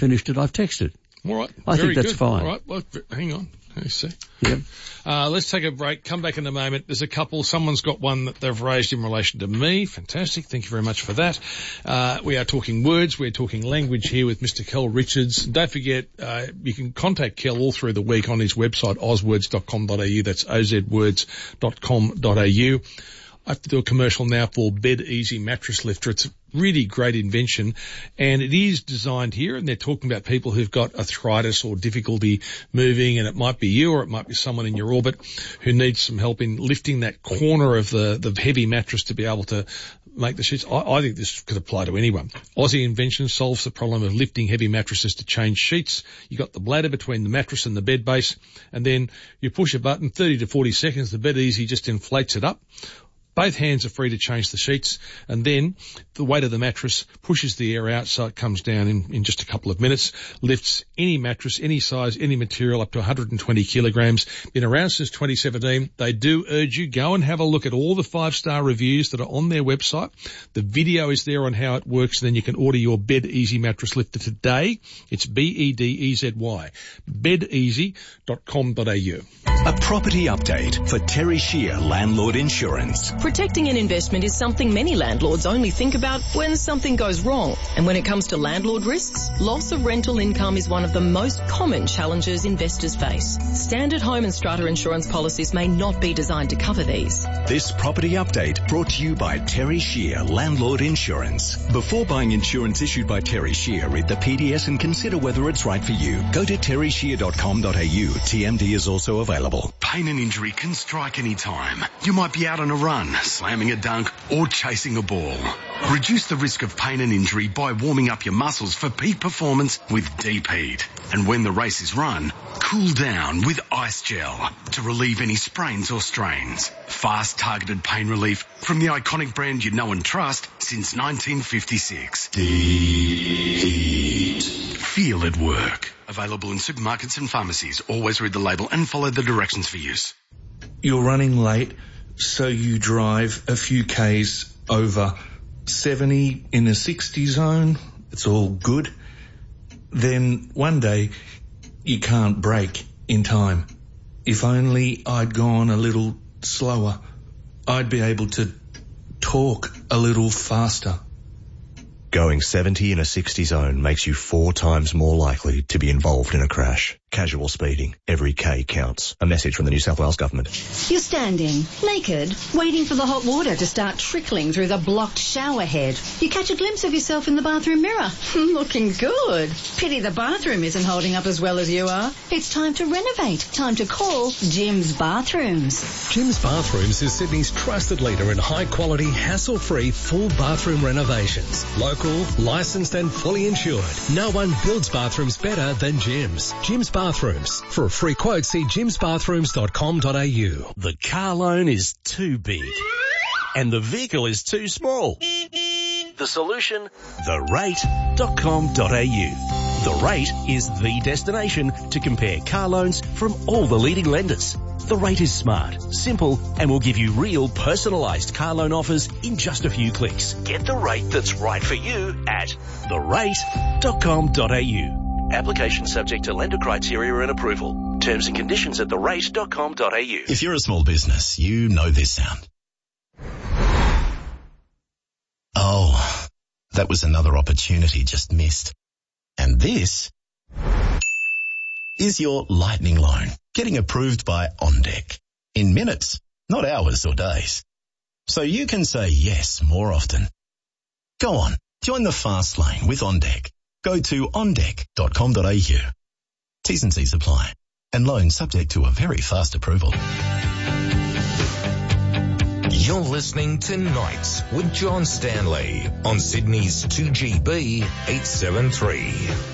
finished it, I've texted. All right. I think that's good. fine. All right. Well, hang on. Let's see. Yep. Let's take a break. Come back in a moment. There's a couple. Someone's got one that they've raised in relation to me. Fantastic. Thank you very much for that. We are talking words. We're talking language here with Mr. Kel Richards. Don't forget, you can contact Kel all through the week on his website, ozwords.com.au. That's ozwords.com.au. I have to do a commercial now for Bed Easy Mattress Lifter. It's a really great invention, and it is designed here, and they're talking about people who've got arthritis or difficulty moving, and it might be you or it might be someone in your orbit who needs some help in lifting that corner of the heavy mattress to be able to make the sheets. I think this could apply to anyone. Aussie Invention solves the problem of lifting heavy mattresses to change sheets. You got the bladder between the mattress and the bed base, and then you push a button, 30 to 40 seconds, the Bed Easy just inflates it up. Both hands are free to change the sheets, and then the weight of the mattress pushes the air out so it comes down in just a couple of minutes, lifts any mattress, any size, any material up to 120 kilograms. Been around since 2017. They do urge you, go and have a look at all the 5-star reviews that are on their website. The video is there on how it works, and then you can order your Bed Easy mattress lifter today. It's BEDEZY, bedeasy.com.au. A property update for Terry Shear Landlord Insurance. Protecting an investment is something many landlords only think about when something goes wrong. And when it comes to landlord risks, loss of rental income is one of the most common challenges investors face. Standard home and strata insurance policies may not be designed to cover these. This property update brought to you by Terry Shear Landlord Insurance. Before buying insurance issued by Terry Shear, read the PDS and consider whether it's right for you. Go to terryshear.com.au. TMD is also available. Pain and injury can strike any time. You might be out on a run, slamming a dunk, or chasing a ball. Reduce the risk of pain and injury by warming up your muscles for peak performance with Deep Heat. And when the race is run, cool down with Ice Gel to relieve any sprains or strains. Fast, targeted pain relief from the iconic brand you know and trust since 1956. Deep Heat. Feel it work. Available in supermarkets and pharmacies. Always read the label and follow the directions for use. You're running late, so you drive a few Ks over 70 in a 60 zone. It's all good. Then one day you can't brake in time. If only I'd gone a little slower, I'd be able to talk a little faster. Going 70 in a 60 zone makes you 4 times more likely to be involved in a crash. Casual speeding. Every K counts. A message from the New South Wales Government. You're standing, naked, waiting for the hot water to start trickling through the blocked shower head. You catch a glimpse of yourself in the bathroom mirror. Looking good. Pity the bathroom isn't holding up as well as you are. It's time to renovate. Time to call Jim's Bathrooms. Jim's Bathrooms is Sydney's trusted leader in high-quality, hassle-free, full bathroom renovations. Local, licensed and fully insured. No one builds bathrooms better than Jim's. Jim's Bathrooms. For a free quote, see jimsbathrooms.com.au. The car loan is too big and the vehicle is too small. The solution? therate.com.au. The Rate is the destination to compare car loans from all the leading lenders. The Rate is smart, simple, and will give you real personalised car loan offers in just a few clicks. Get the rate that's right for you at therate.com.au. Application subject to lender criteria and approval. Terms and conditions at therate.com.au. If you're a small business, you know this sound. Oh, that was another opportunity just missed. And this is your lightning loan getting approved by OnDeck in minutes, not hours or days. So you can say yes more often. Go on, join the fast lane with OnDeck. Go to ondeck.com.au. T's and C's apply. And loans subject to a very fast approval. You're listening to Nights with John Stanley on Sydney's 2GB 873.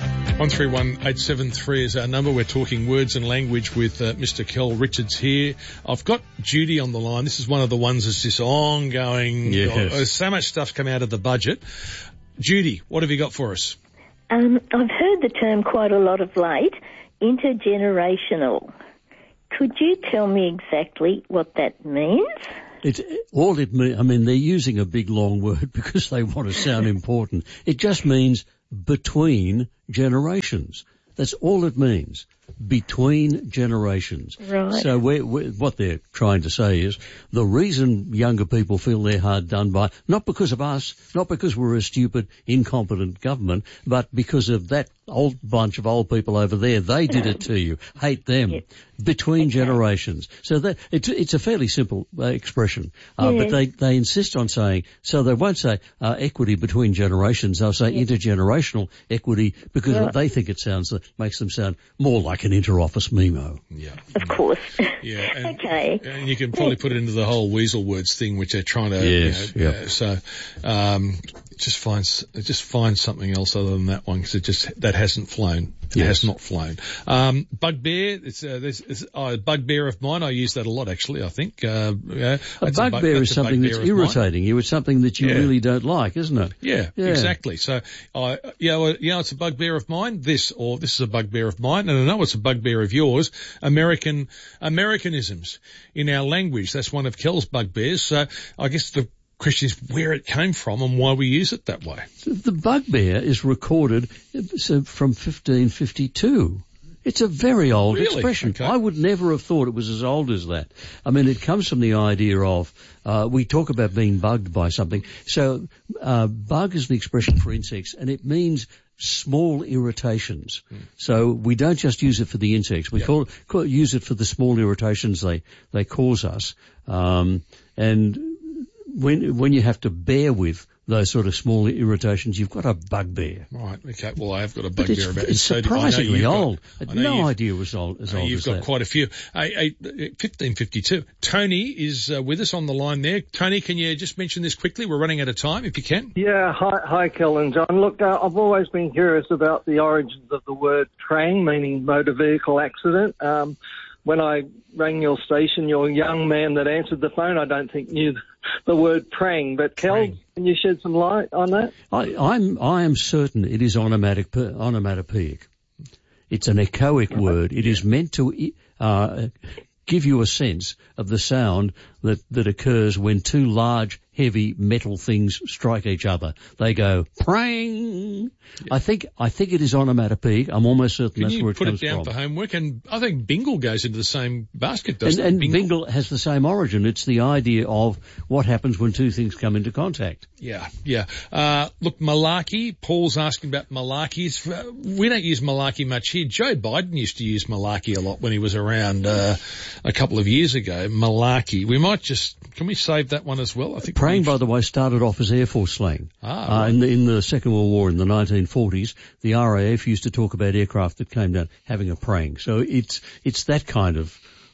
131873 is our number. We're talking words and language with Mr. Kel Richards here. I've got Judy on the line. This is one of the ones that's just ongoing. Yes. There's so much stuff's come out of the budget. Judy, what have you got for us? I've heard the term quite a lot of late, intergenerational. Could you tell me exactly what that means? I mean, they're using a big long word because they want to sound important. It just means between generations. That's all it means. Between generations. Right. So what they're trying to say is the reason younger people feel they're hard done by, not because of us, not because we're a stupid, incompetent government, but because of that old bunch of old people over there. They did it to you. Hate them. Yep. Between generations. So that it's a fairly simple expression, but they insist on saying, so they won't say equity between generations. They'll say intergenerational equity because they think it makes them sound more like an inter-office memo. Yeah, of course. Yeah, and, okay. And you can probably put it into the whole weasel words thing, which they're trying to. Yes. So just find something else other than that one because that hasn't flown. It has not flown. Bugbear. It's a bugbear of mine. I use that a lot, actually. I think. A bugbear is something that's irritating you. It's something that you really don't like, isn't it? Yeah, exactly. So, it's a bugbear of mine. This is a bugbear of mine, and I know it's a bugbear of yours. Americanisms in our language. That's one of Kel's bugbears. So, I guess the question is where it came from and why we use it that way. The bugbear is recorded from 1552. It's a very old expression. Okay. I would never have thought it was as old as that. I mean, it comes from the idea of, we talk about being bugged by something. So, bug is the expression for insects, and it means small irritations. So we don't just use it for the insects. We use it for the small irritations they cause us. And when you have to bear with those sort of small irritations, you've got a bugbear. Right, okay. Well, I have got a bugbear about it. It's surprisingly old. I had no idea it was as old as that. You've got quite a few. 1552. Tony is with us on the line there. Tony, can you just mention this quickly? We're running out of time, if you can. Yeah, hi, Kel and John. Look, I've always been curious about the origins of the word prang, meaning motor vehicle accident. When I rang your station, your young man that answered the phone, I don't think knew the word prang. But Kel, can you shed some light on that? I am certain it is onomatopoeic. It's an echoic word. It is meant to give you a sense of the sound that occurs when two large, heavy metal things strike each other. They go prang. Yeah. I think it is onomatopoeic. I'm almost certain that's where it comes from. Can you put it down for homework? And I think bingle goes into the same basket, doesn't it? And bingle has the same origin. It's the idea of what happens when two things come into contact. Yeah. Look, malarkey. Paul's asking about malarkeys. We don't use malarkey much here. Joe Biden used to use malarkey a lot when he was around a couple of years ago. Malarkey. Can we save that one as well? I think praying, by the way, started off as Air Force slang. Right. In the Second World War in the 1940s, the RAF used to talk about aircraft that came down having a praying. So it's that kind of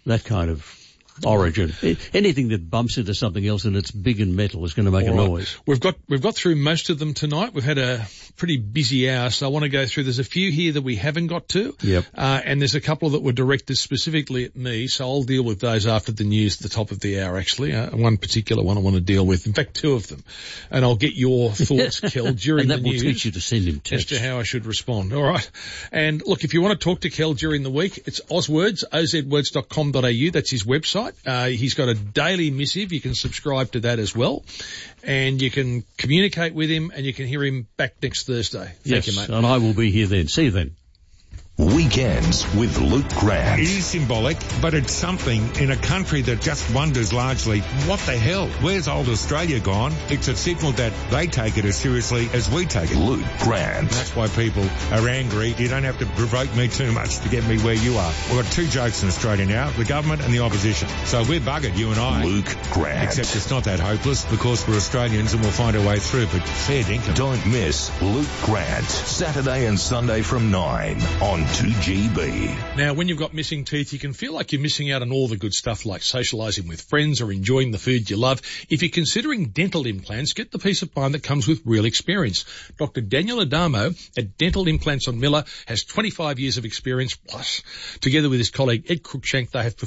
origin. Anything that bumps into something else and it's big and metal is going to make a noise. We've got through most of them tonight. We've had a pretty busy hour, so I want to go through. There's a few here that we haven't got to. Yep. And there's a couple that were directed specifically at me, so I'll deal with those after the news at the top of the hour, actually. One particular one I want to deal with. In fact, two of them. And I'll get your thoughts, Kel, during the news. And that will teach you to send him text. As to how I should respond. All right. And look, if you want to talk to Kel during the week, it's ozwords, ozwords.com.au. That's his website. He's got a daily missive. You can subscribe to that as well. And you can communicate with him and you can hear him back next Thursday. Thank you, mate. And I will be here then. See you then. Weekends with Luke Grant. It is symbolic, but it's something in a country that just wonders largely, what the hell? Where's old Australia gone? It's a signal that they take it as seriously as we take it. Luke Grant. That's why people are angry. You don't have to provoke me too much to get me where you are. We've got two jokes in Australia now, the government and the opposition. So we're buggered, you and I. Luke Grant. Except it's not that hopeless because we're Australians and we'll find our way through, but fair dinkum. Don't miss Luke Grant, Saturday and Sunday from 9 on 2GB. Now, when you've got missing teeth, you can feel like you're missing out on all the good stuff like socialising with friends or enjoying the food you love. If you're considering dental implants, get the peace of mind that comes with real experience. Dr. Daniel Adamo at Dental Implants on Miller has 25 years of experience plus. Together with his colleague Ed Cruikshank, they have performed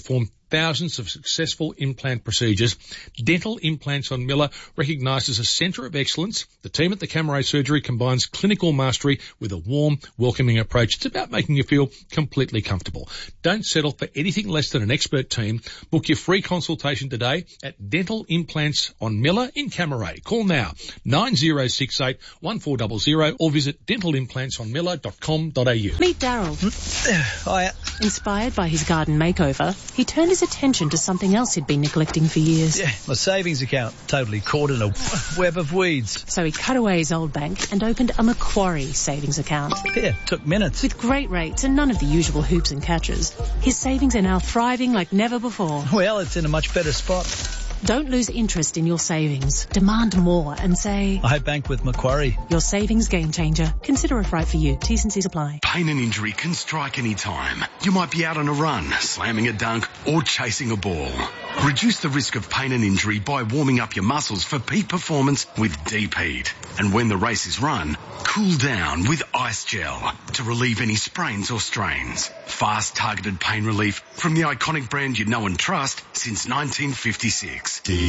thousands of successful implant procedures, Dental Implants on Miller recognised as a centre of excellence. The team at the Camera Surgery combines clinical mastery with a warm, welcoming approach. It's about making you feel completely comfortable. Don't settle for anything less than an expert team. Book your free consultation today at Dental Implants on Miller in Camaray. Call now 9068 1400 or visit dentalimplantsonmiller.com.au. Meet Daryl. Hiya. Inspired by his garden makeover, he turned his attention to something else he'd been neglecting for years. Yeah, my savings account, totally caught in a web of weeds. So he cut away his old bank and opened a Macquarie savings account. Yeah, took minutes. With great rates and none of the usual hoops and catches, his savings are now thriving like never before. Well, it's in a much better spot. Don't lose interest in your savings. Demand more and say, I bank with Macquarie. Your savings game changer. Consider if right for you. T's and C's apply. Pain and injury can strike any time. You might be out on a run, slamming a dunk or chasing a ball. Reduce the risk of pain and injury by warming up your muscles for peak performance with Deep Heat. And when the race is run, cool down with Ice Gel to relieve any sprains or strains. Fast targeted pain relief from the iconic brand you know and trust since 1956. Deep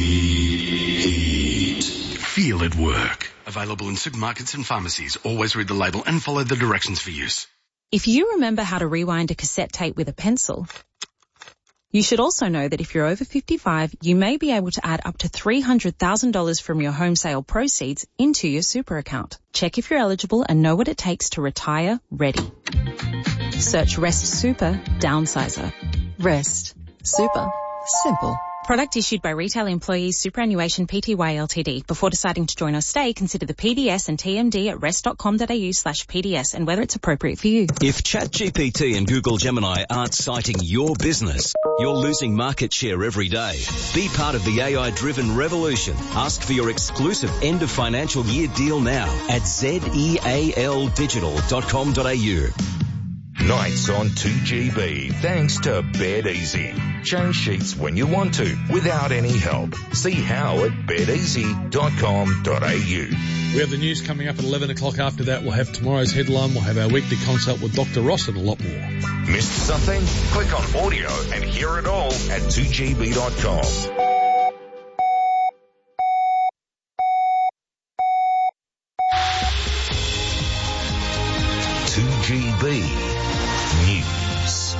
Heat. Feel it work. Available in supermarkets and pharmacies. Always read the label and follow the directions for use. If you remember how to rewind a cassette tape with a pencil, you should also know that if you're over 55, you may be able to add up to $300,000 from your home sale proceeds into your super account. Check if you're eligible and know what it takes to retire ready. Search Rest Super Downsizer. Rest Super Simple. Product issued by Retail Employees Superannuation Pty Ltd. Before deciding to join or stay, consider the PDS and TMD at rest.com.au/PDS and whether it's appropriate for you. If ChatGPT and Google Gemini aren't citing your business, you're losing market share every day. Be part of the AI-driven revolution. Ask for your exclusive end of financial year deal now at zealdigital.com.au. Nights on 2GB, thanks to Bed Easy. Change sheets when you want to, without any help. See how at bedeasy.com.au. We have the news coming up at 11 o'clock. After that, we'll have tomorrow's headline. We'll have our weekly consult with Dr. Ross and a lot more. Missed something? Click on audio and hear it all at 2GB.com. News.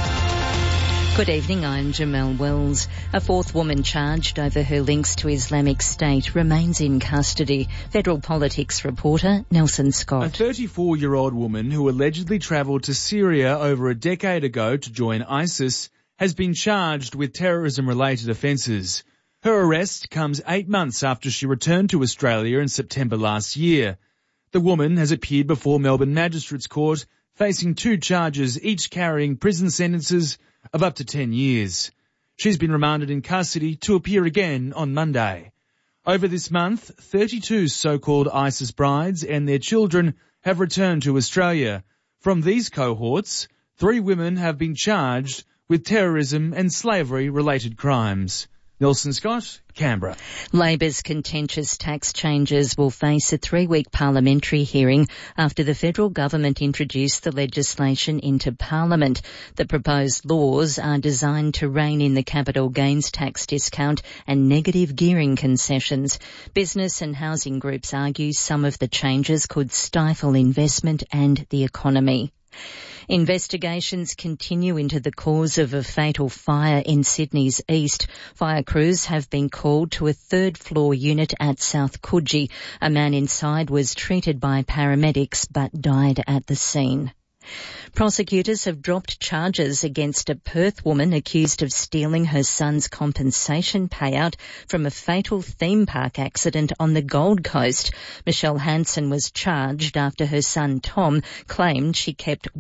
Good evening, I'm Jamelle Wells. A fourth woman charged over her links to Islamic State remains in custody. Federal Politics reporter Nelson Scott. A 34-year-old woman who allegedly travelled to Syria over a decade ago to join ISIS has been charged with terrorism-related offences. Her arrest comes 8 months after she returned to Australia in September last year. The woman has appeared before Melbourne Magistrates Court, facing 2 charges, each carrying prison sentences of up to 10 years. She's been remanded in custody to appear again on Monday. Over this month, 32 so-called ISIS brides and their children have returned to Australia. From these cohorts, 3 women have been charged with terrorism and slavery-related crimes. Nelson Scott, Canberra. Labor's contentious tax changes will face a 3-week parliamentary hearing after the federal government introduced the legislation into Parliament. The proposed laws are designed to rein in the capital gains tax discount and negative gearing concessions. Business and housing groups argue some of the changes could stifle investment and the economy. Investigations continue into the cause of a fatal fire in Sydney's east. Fire crews have been called to a 3rd-floor unit at South Coogee. A man inside was treated by paramedics but died at the scene. Prosecutors have dropped charges against a Perth woman accused of stealing her son's compensation payout from a fatal theme park accident on the Gold Coast. Michelle Hanson was charged after her son Tom claimed she kept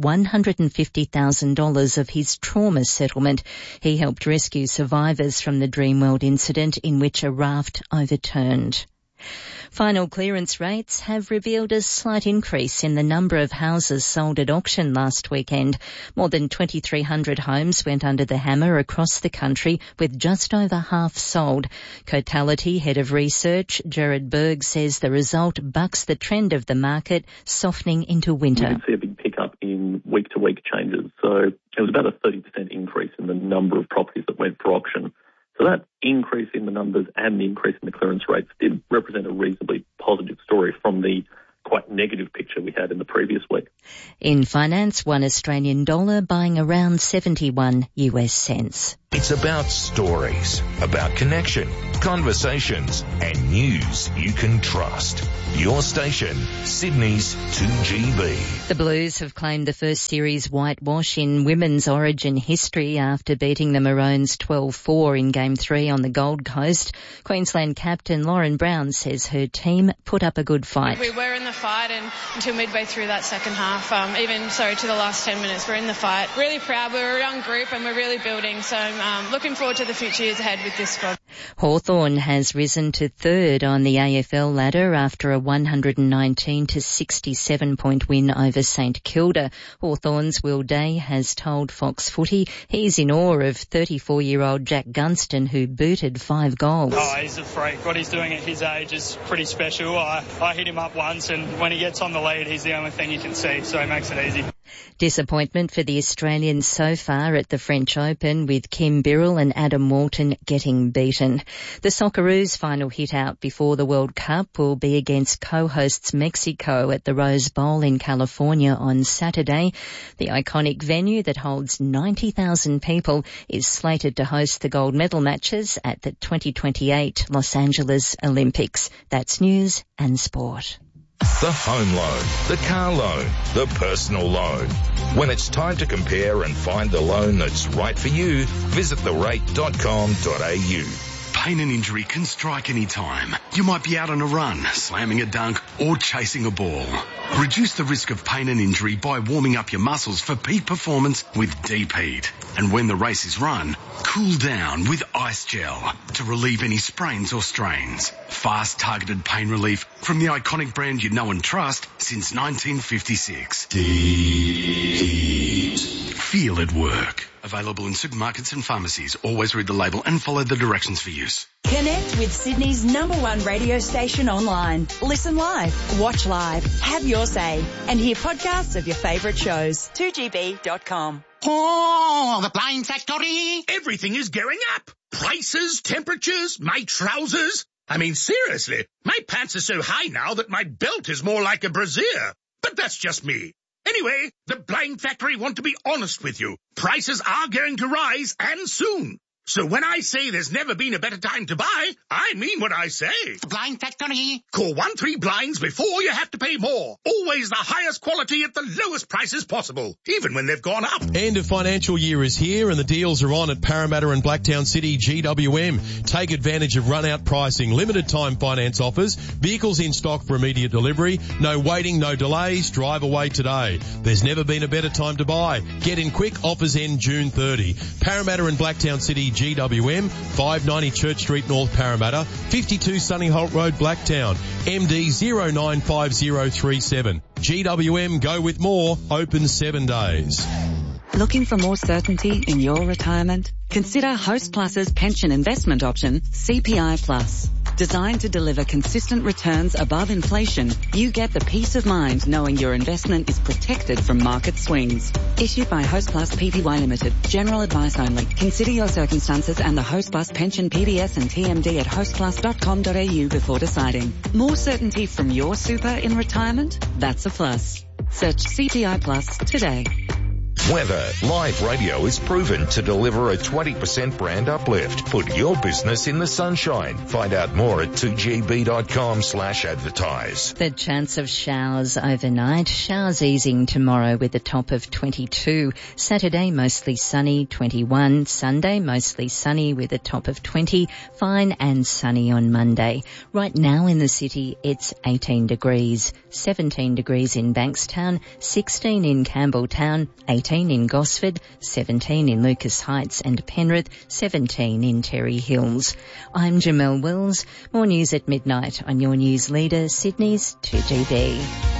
$150,000 of his trauma settlement. He helped rescue survivors from the Dreamworld incident in which a raft overturned. Final clearance rates have revealed a slight increase in the number of houses sold at auction last weekend. More than 2,300 homes went under the hammer across the country, with just over half sold. Cotality Head of Research, Gerard Berg, says the result bucks the trend of the market softening into winter. We did see a big pickup in week-to-week changes. So There was about a 30% increase in the number of properties that went for auction. So that increase in the numbers and the increase in the clearance rates did represent a reasonably positive story from the quite negative picture we had in the previous week. In finance, $1 Australian dollar buying around 71 US cents. It's about stories, about connection, conversations, and news you can trust. Your station, Sydney's 2GB. The Blues have claimed the first series whitewash in women's Origin history after beating the Maroons 12-4 in Game 3 on the Gold Coast. Queensland captain Lauren Brown says her team put up a good fight. We were in the fight and until midway through that second half, to the last 10 minutes, we're in the fight. Really proud. We're a young group and we're really building, so looking forward to the future years ahead with this squad. Hawthorn has risen to third on the AFL ladder after a 119-67 point win over St Kilda. Hawthorn's Will Day has told Fox Footy he's in awe of 34-year-old Jack Gunston, who booted 5 goals. Oh, he's a freak. What he's doing at his age is pretty special. I hit him up once, and when he gets on the lead, he's the only thing you can see, so he makes it easy. Disappointment for the Australians so far at the French Open, with Kim Birrell and Adam Walton getting beaten. The Socceroos' final hit out before the World Cup will be against co-hosts Mexico at the Rose Bowl in California on Saturday. The iconic venue that holds 90,000 people is slated to host the gold medal matches at the 2028 Los Angeles Olympics. That's news and sport. The home loan, the car loan, the personal loan. When it's time to compare and find the loan that's right for you, visit therate.com.au. Pain and injury can strike any time. You might be out on a run, slamming a dunk, or chasing a ball. Reduce the risk of pain and injury by warming up your muscles for peak performance with Deep Heat. And when the race is run, cool down with Ice Gel to relieve any sprains or strains. Fast, targeted pain relief from the iconic brand you know and trust since 1956. Deep Heat. Feel it work. Available in supermarkets and pharmacies. Always read the label and follow the directions for use. Connect with Sydney's #1 radio station online. Listen live, watch live, have your say, and hear podcasts of your favourite shows. 2GB.com. Oh, the Blind Factory! Everything is going up. Prices, temperatures, my trousers. I mean, seriously, my pants are so high now that my belt is more like a brassiere. But that's just me. Anyway, the Blind Factory want to be honest with you. Prices are going to rise, and soon. So when I say there's never been a better time to buy, I mean what I say. The Blind Factory. Call 13Blinds before you have to pay more. Always the highest quality at the lowest prices possible, even when they've gone up. End of financial year is here and the deals are on at Parramatta and Blacktown City GWM. Take advantage of run-out pricing, limited time finance offers, vehicles in stock for immediate delivery, no waiting, no delays, drive away today. There's never been a better time to buy. Get in quick, offers end June 30. Parramatta and Blacktown City GWM, 590 Church Street North Parramatta, 52 Sunny Holt Road Blacktown, MD 095037. GWM, go with more, open 7 days. Looking for more certainty in your retirement? Consider Hostplus's pension investment option, CPI Plus. Designed to deliver consistent returns above inflation, you get the peace of mind knowing your investment is protected from market swings. Issued by Hostplus Pty Limited. General advice only. Consider your circumstances and the Hostplus pension PBS and TMD at hostplus.com.au before deciding. More certainty from your super in retirement? That's a plus. Search CPI Plus today. Weather. Live radio is proven to deliver a 20% brand uplift. Put your business in the sunshine. Find out more at 2gb.com/advertise. The chance of showers overnight. Showers easing tomorrow with a top of 22. Saturday mostly sunny, 21. Sunday mostly sunny with a top of 20. Fine and sunny on Monday. Right now in the city it's 18 degrees. 17 degrees in Bankstown, 16 in Campbelltown, 18 in Gosford, 17 in Lucas Heights and Penrith, 17 in Terry Hills. I'm Jamelle Wills. More news at midnight on your news leader, Sydney's 2GB.